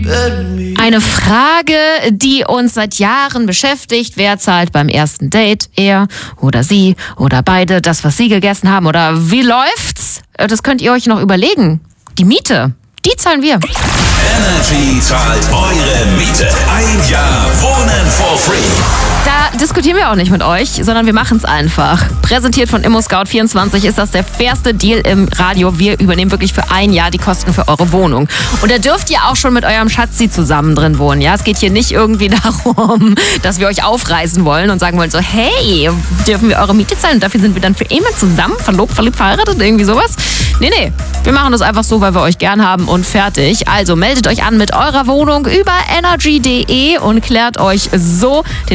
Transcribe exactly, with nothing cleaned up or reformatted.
Eine Frage, die uns seit Jahren beschäftigt. Wer zahlt beim ersten Date? Er oder sie oder beide das, was sie gegessen haben? Oder wie läuft's? Das könnt ihr euch noch überlegen. Die Miete, die zahlen wir. Energy zahlt eure Miete. Ein Jahr Wohnen for free. Da diskutieren wir auch nicht mit euch, sondern wir machen es einfach. Präsentiert von ImmoScout vierundzwanzig ist das der fairste Deal im Radio. Wir übernehmen wirklich für ein Jahr die Kosten für eure Wohnung. Und da dürft ihr auch schon mit eurem Schatzi zusammen drin wohnen. Ja, es geht hier nicht irgendwie darum, dass wir euch aufreißen wollen und sagen wollen so, hey, dürfen wir eure Miete zahlen? Und dafür sind wir dann für immer zusammen, verlobt, verliebt, verheiratet, irgendwie sowas. Nee, nee, wir machen das einfach so, weil wir euch gern haben und fertig. Also meldet euch an mit eurer Wohnung über energy punkt de und klärt euch so den